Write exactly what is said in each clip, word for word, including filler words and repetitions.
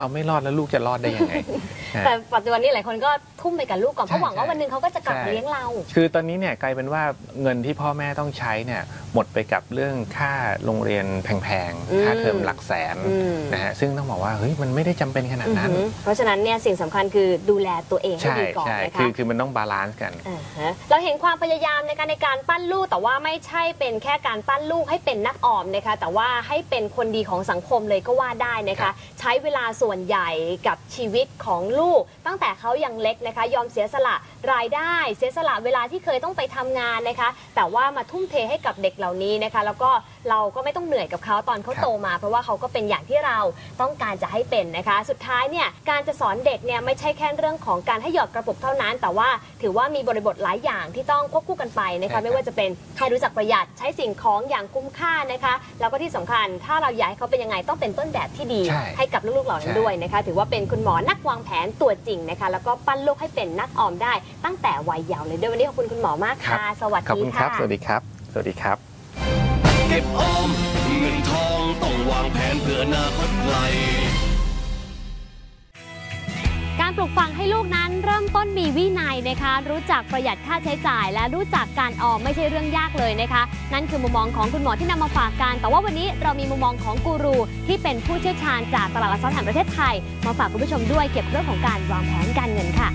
เอาไม่รอดแล้วลูกจะรอดได้ยังไงแต่ปัจจุบันนี้หลายคนก็ทุ่มไปกับลูกก่อนเพราะหวังว่าวันหนึ่งเขาก็จะกลับมาเลี้ยงเราคือตอนนี้เนี่ยกลายเป็นว่าเงินที่พ่อแม่ต้องใช้เนี่ยหมดไปกับเรื่องค่าโรงเรียนแพงๆค่าเทอมหลักแสนนะฮะซึ่งต้องบอกว่าเฮ้ยมันไม่ได้จำเป็นขนาดนั้นเพราะฉะนั้นเนี่ยสิ่งสำคัญคือดูแลตัวเองให้ดีก่อนนะคะคือคือมันต้องบาลานซ์กันเราเห็นความพยายามในการในการปั้นลูกแต่ว่าไม่ใช่เป็นแค่การปั้นลูกให้เป็นนักออมนะคะแต่ว่าให้เป็นคนดีของสังคมเลยก็ว่าได้นะคะใช้เวลาส่วนใหญ่กับชีวิตของลูกตั้งแต่เขายังเล็กนะคะยอมเสียสละรายได้เสียสละเวลาที่เคยต้องไปทำงานนะคะแต่ว่ามาทุ่มเทให้กับเด็กเหล่านี้นะคะแล้วก็เราก็ไม่ต้องเหนื่อยกับเขาตอนเขาโตมาเพราะว่าเขาก็เป็นอย่างที่เราต้องการจะให้เป็นนะคะสุดท้ายเนี่ยการจะสอนเด็กเนี่ยไม่ใช่แค่เรื่องของการให้หยอดกระปุกเท่านั้นแต่ว่าถือว่ามีบริบทหลายอย่างที่ต้องควบคู่กันไปนะคะไม่ว่าจะเป็นให้รู้จักประหยัดใช้สิ่งของอย่างคุ้มค่านะคะแล้วก็ที่สำคัญถ้าเราอยากให้เขาเป็นยังไงต้องเป็นต้นแบบที่ดีให้กับลูกๆเหล่านั้นด้วยนะคะถือว่าเป็นคุณหมอนักวางแผนตัวจริงนะคะแล้วก็ปั้นลูกให้เป็นนักออมได้ตั้งแต่วัยเยาว์เลยด้วยวันนี้ขอบคุณคุณหมอมากค่ะสวัสดีค่ะสวัสดีครับสวัสดีครับเก็บออมเงินทองต้องวางแผนเพื่ออนาคตไกลการปลูกฝังให้ลูกนั้นเริ่มต้นมีวินัยนะคะรู้จักประหยัดค่าใช้จ่ายและรู้จักการออมไม่ใช่เรื่องยากเลยนะคะนั่นคือมุมมองของคุณหมอที่นำมาฝากกันแต่ว่าวันนี้เรามีมุมมองของกูรูที่เป็นผู้เชี่ยวชาญจากตลาดหลักทรัพย์แห่งประเทศไทยมาฝากคุณผู้ชมด้วยเกี่ยวกับเรื่องของการวางแผนการเงินค่ะ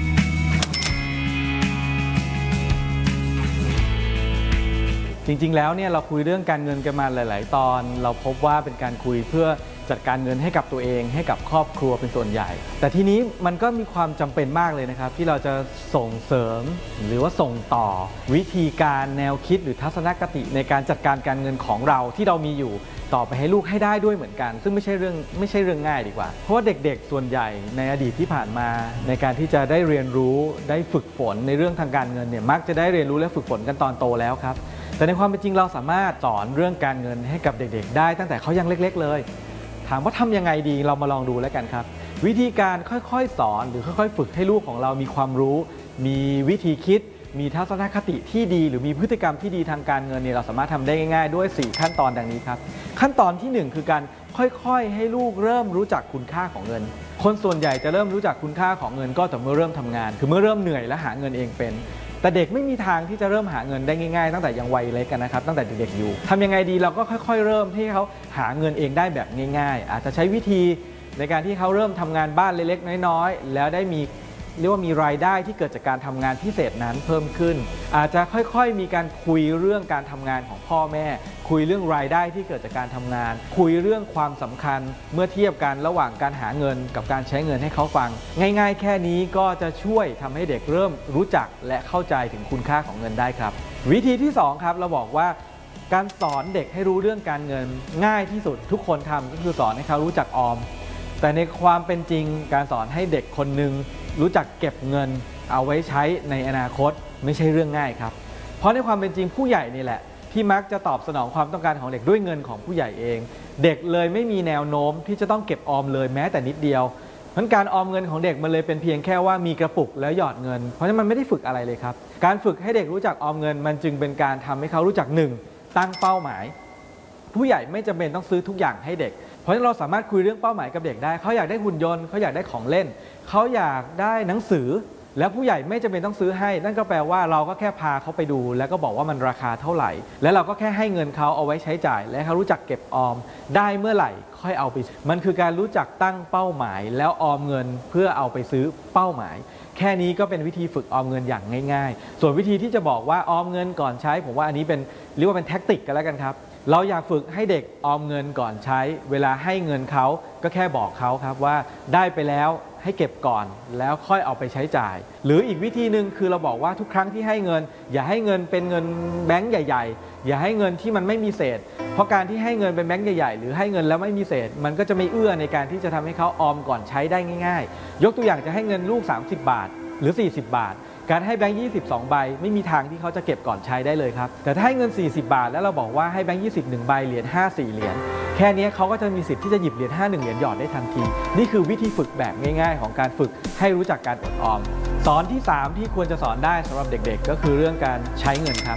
จริงๆแล้วเนี่ยเราคุยเรื่องการเงินกันมาหลายๆตอนเราพบว่าเป็นการคุยเพื่อจัดการเงินให้กับตัวเองให้กับครอบครัวเป็นส่วนใหญ่แต่ทีนี้มันก็มีความจำเป็นมากเลยนะครับที่เราจะส่งเสริมหรือว่าส่งต่อวิธีการแนวคิดหรือทัศนคติในการจัดการการเงินของเราที่เรามีอยู่ต่อไปให้ลูกให้ได้ด้วยเหมือนกันซึ่งไม่ใช่เรื่องไม่ใช่เรื่องง่ายดีกว่าเพราะว่าเด็กๆส่วนใหญ่ในอดีตที่ผ่านมาในการที่จะได้เรียนรู้ได้ฝึกฝนในเรื่องทางการเงินเนี่ยมักจะได้เรียนรู้และฝึกฝนกันตอนโตแล้วครับแต่ในความเป็นจริงเราสามารถสอนเรื่องการเงินให้กับเด็กๆได้ตั้งแต่เขายังเล็กๆเลยถามว่าทำยังไงดีเรามาลองดูแล้วกันครับวิธีการค่อยๆสอนหรือค่อยๆฝึกให้ลูกของเรามีความรู้มีวิธีคิดมีทัศนคติที่ดีหรือมีพฤติกรรมที่ดีทางการเงินเนี่ยเราสามารถทำได้ง่ายๆด้วยสี่ขั้นตอนดังนี้ครับขั้นตอนที่หนึ่งคือการค่อยๆให้ลูกเริ่มรู้จักคุณค่าของเงินคนส่วนใหญ่จะเริ่มรู้จักคุณค่าของเงินก็ต่อเมื่อเริ่มทำงานคือเมื่อเริ่มเหนื่อยและหาเงินเองเป็นแต่เด็กไม่มีทางที่จะเริ่มหาเงินได้ง่ายๆตั้งแต่ยังวัยเล็กกันนะครับตั้งแต่เด็กๆอยู่ทำยังไงดีเราก็ค่อยๆเริ่มที่เขาหาเงินเองได้แบบง่ายๆอาจจะใช้วิธีในการที่เขาเริ่มทำงานบ้านเล็กๆน้อยๆแล้วได้มีเรียกว่ามีรายได้ที่เกิดจากการทำงานพิเศษนั้นเพิ่มขึ้นอาจจะค่อยๆมีการคุยเรื่องการทำงานของพ่อแม่คุยเรื่องรายได้ที่เกิดจากการทำงานคุยเรื่องความสำคัญเมื่อเทียบกันระหว่างการหาเงินกับการใช้เงินให้เขาฟังง่ายๆแค่นี้ก็จะช่วยทำให้เด็กเริ่มรู้จักและเข้าใจถึงคุณค่าของเงินได้ครับวิธีที่สองครับเราบอกว่าการสอนเด็กให้รู้เรื่องการเงินง่ายที่สุดทุกคนทำก็คือสอนให้เขารู้จักออมแต่ในความเป็นจริงการสอนให้เด็กคนหนึ่งรู้จักเก็บเงินเอาไว้ใช้ในอนาคตไม่ใช่เรื่องง่ายครับเพราะในความเป็นจริงผู้ใหญ่นี่แหละที่มักจะตอบสนองความต้องการของเด็กด้วยเงินของผู้ใหญ่เองเด็กเลยไม่มีแนวโน้มที่จะต้องเก็บออมเลยแม้แต่นิดเดียวเพราะการออมเงินของเด็กมันเลยเป็นเพียงแค่ว่ามีกระปุกแล้วหยอดเงินเพราะฉะนั้นมันไม่ได้ฝึกอะไรเลยครับการฝึกให้เด็กรู้จักออมเงินมันจึงเป็นการทำให้เขารู้จักหนึ่งตั้งเป้าหมายผู้ใหญ่ไม่จำเป็นต้องซื้อทุกอย่างให้เด็กเพราะฉะนั้นเราสามารถคุยเรื่องเป้าหมายกับเด็กได้เขาอยากได้หุ่นยนต์เขาอยากได้ของเล่นเขาอยากได้หนังสือแล้วผู้ใหญ่ไม่จำเป็นต้องซื้อให้นั่นก็แปลว่าเราก็แค่พาเขาไปดูแล้วก็บอกว่ามันราคาเท่าไหร่แล้วเราก็แค่ให้เงินเขาเอาไว้ใช้จ่ายและเขารู้จักเก็บออมได้เมื่อไหร่ค่อยเอาไปมันคือการรู้จักตั้งเป้าหมายแล้วออมเงินเพื่อเอาไปซื้อเป้าหมายแค่นี้ก็เป็นวิธีฝึกออมเงินอย่างง่ายๆส่วนวิธีที่จะบอกว่าออมเงินก่อนใช้ผมว่าอันนี้เป็นเรียกว่าเป็นแท็กติกกันแล้วกันครับเราอยากฝึกให้เด็กออมเงินก่อนใช้เวลาให้เงินเขาก็แค่บอกเขาครับว่าได้ไปแล้วให้เก็บก่อนแล้วค่อยเอาไปใช้จ่ายหรืออีกวิธีหนึ่งคือเราบอกว่าทุกครั้งที่ให้เงินอย่าให้เงินเป็นเงินแบงก์ใหญ่ๆอย่าให้เงินที่มันไม่มีเศษเพราะการที่ให้เงินเป็นแบงก์ใหญ่ๆหรือให้เงินแล้วไม่มีเศษมันก็จะไม่เอื้อในการที่จะทำให้เขาออมก่อนใช้ได้ง่ายๆยกตัวอย่างจะให้เงินลูกสามสิบบาทหรือสี่สิบบาทการให้แบงค์ยี่สิบสองใบไม่มีทางที่เขาจะเก็บก่อนใช้ได้เลยครับแต่ถ้าให้เงินสี่สิบบาทแล้วเราบอกว่าให้แบงค์ยี่สิบหนึ่งใบเหรียญห้า สี่เหรียญแค่นี้เขาก็จะมีสิทธิ์ที่จะหยิบเหรียญห้า หนึ่งเหรียญหยอดได้ทันทีนี่คือวิธีฝึกแบบง่ายๆของการฝึกให้รู้จักการอดออมสอนที่สามที่ควรจะสอนได้สำหรับเด็กๆก็คือเรื่องการใช้เงินครับ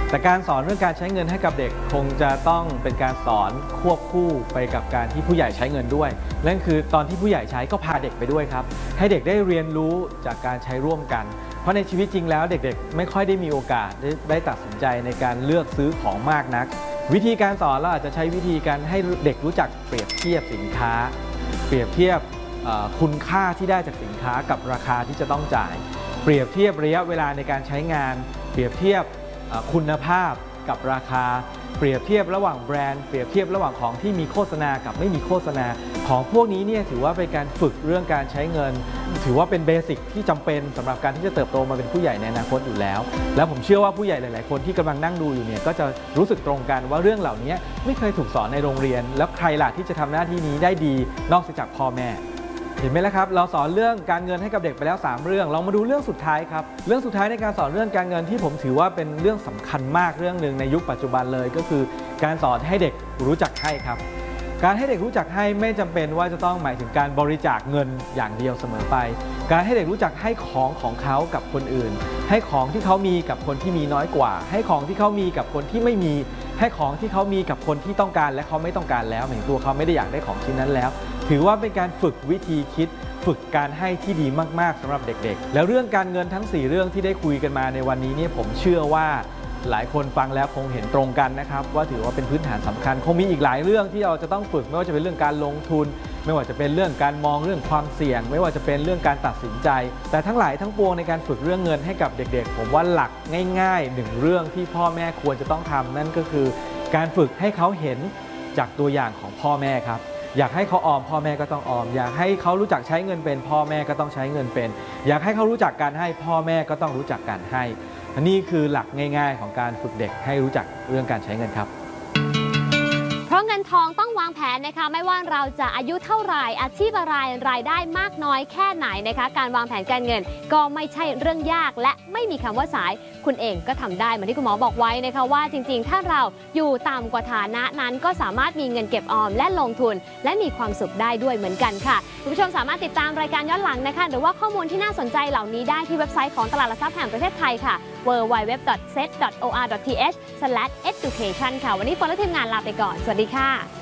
แต่การสอนเรื่องการใช้เงินให้กับเด็กคงจะต้องเป็นการสอนควบคู่ไปกับการที่ผู้ใหญ่ใช้เงินด้วยนั่นคือตอนที่ผู้ใหญ่ใช้ก็พาเด็กไปด้วยครับให้เด็กได้เรียนรู้จากการใช้ร่วมกันเพราะในชีวิตจริงแล้วเด็กๆไม่ค่อยได้มีโอกาสได้ได้ตัดสินใจในการเลือกซื้อของมากนักวิธีการสอนเราอาจจะใช้วิธีการให้เด็กรู้จักเปรียบเทียบสินค้าเปรียบเทียบคุณค่าที่ได้จากสินค้ากับราคาที่จะต้องจ่ายเปรียบเทียบระยะเวลาในการใช้งานเปรียบเทียบคุณภาพกับราคาเปรียบเทียบระหว่างแบรนด์เปรียบเทียบระหว่างของที่มีโฆษณากับไม่มีโฆษณาของพวกนี้เนี่ยถือว่าเป็นการฝึกเรื่องการใช้เงินถือว่าเป็นเบสิกที่จำเป็นสำหรับการที่จะเติบโตมาเป็นผู้ใหญ่ในอนาคตอยู่แล้วแล้วผมเชื่อว่าผู้ใหญ่หลายๆคนที่กำลังนั่งดูอยู่เนี่ยก็จะรู้สึกตรงกันว่าเรื่องเหล่านี้ไม่เคยถูกสอนในโรงเรียนแล้วใครล่ะที่จะทำหน้าที่นี้ได้ดีนอกจากพ่อแม่เห็นไหมล่ะครับเราสอนเรื่องการเงินให้กับเด็กไปแล้วสามเรื่องเรามาดูเรื่องสุดท้ายครับเรื่องสุดท้ายในการสอนเรื่องการเงินที่ผมถือว่าเป็นเรื่องสำคัญมากเรื่องหนึ่งในยุคปัจจุบันเลยก็คือการสอนให้เด็กรู้จักให้ครับการให้เด็กรู้จักให้ไม่จำเป็นว่าจะต้องหมายถึงการบริจาคเงินอย่างเดียวเสมอไปการให้เด็กรู้จักให้ของของเขากับคนอื่นให้ของที่เขามีกับคนที่มีน้อยกว่าให้ของที่เขามีกับคนที่ไม่มีให้ของที่เขามีกับคนที่ต้องการและเขาไม่ต้องการแล้วหมายถึงตัวเขาไม่ได้อยากได้ของชิ้นนั้นแล้วถือว่าเป็นการฝึกวิธีคิดฝึกการให้ที่ดีมากๆสำหรับเด็กๆแล้วเรื่องการเงินทั้งสี่เรื่องที่ได้คุยกันมาในวันนี้เนี่ยผมเชื่อว่าหลายคนฟังแล้วคงเห็นตรงกันนะครับว่าถือว่าเป็นพื้นฐานสำคัญคงมีอีกหลายเรื่องที่เราจะต้องฝึกไม่ว่าจะเป็นเรื่องการลงทุนไม่ว่าจะเป็นเรื่องการมองเรื่องความเสี่ยงไม่ว่าจะเป็นเรื่องการตัดสินใจแต่ทั้งหลายทั้งปวงในการฝึกเรื่องเงินให้กับเด็กๆผมว่าหลักง่ายๆหนึ่งเรื่องที่พ่อแม่ควรจะต้องทำนั่นก็คือการฝึกให้เขาเห็นจากตัวอย่างของพ่อแม่ครับอยากให้เขาออมพ่อแม่ก็ต้องออมอยากให้เขารู้จักใช้เงินเป็นพ่อแม่ก็ต้องใช้เงินเป็นอยากให้เขารู้จักการให้พ่อแม่ก็ต้องรู้จักการให้อันนี้คือหลักง่ายๆของการฝึกเด็กให้รู้จักเรื่องการใช้เงินครับเพราะเงินทองต้องวางแผนนะคะไม่ว่าเราจะอายุเท่าไหร่อาชีพอะไรรายได้มากน้อยแค่ไหนนะคะการวางแผนการเงินก็ไม่ใช่เรื่องยากและไม่มีคำว่าสายคุณเองก็ทำได้เหมือนที่คุณหมอบอกไว้นะคะว่าจริงๆถ้าเราอยู่ต่ำกว่าฐานะนั้นก็สามารถมีเงินเก็บออมและลงทุนและมีความสุขได้ด้วยเหมือนกันค่ะคุณผู้ชมสามารถติดตามรายการย้อนหลังนะคะหรือว่าข้อมูลที่น่าสนใจเหล่านี้ได้ที่เว็บไซต์ของตลาดหลักทรัพย์แห่งประเทศไทยค่ะ ดับเบิลยู ดับเบิลยู ดับเบิลยู ดอท เซต ดอท โอ อาร์ ดอท ที เอช สแลช เอดูเคชัน ค่ะวันนี้ฝนและทีมงานลาไปก่อนสวัสดีค่ะ